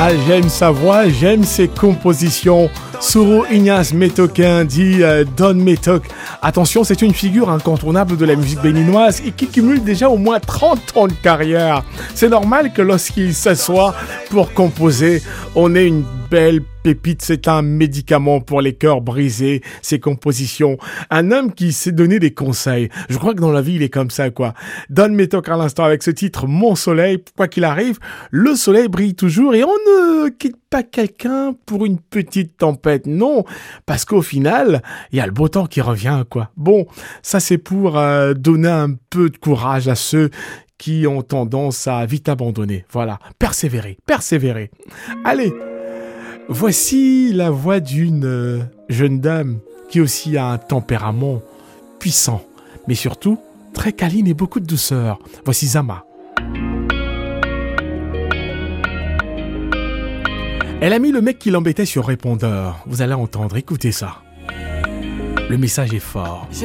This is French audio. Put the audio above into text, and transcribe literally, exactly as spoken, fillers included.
Ah, j'aime sa voix, j'aime ses compositions. Soro Ignace Métoquin dit euh, Don Métoc. Attention, c'est une figure incontournable de la musique béninoise et qui cumule déjà au moins trente ans de carrière. C'est normal que lorsqu'il s'assoit pour composer, on ait une belle pépite. C'est un médicament pour les cœurs brisés, ses compositions. Un homme qui sait donner des conseils. Je crois que dans la vie, il est comme ça, quoi. Don Métoc à l'instant avec ce titre, Mon soleil. Quoi qu'il arrive, le soleil brille toujours et on ne quitte pas quelqu'un pour une petite tempête. Non, parce qu'au final, il y a le beau temps qui revient, quoi. Bon, ça c'est pour euh, donner un peu de courage à ceux qui ont tendance à vite abandonner. Voilà, persévérer, persévérer. Allez, voici la voix d'une euh, jeune dame qui aussi a un tempérament puissant, mais surtout très câline et beaucoup de douceur. Voici Zama. Elle a mis le mec qui l'embêtait sur répondeur. Vous allez entendre, écoutez ça. Le message est fort.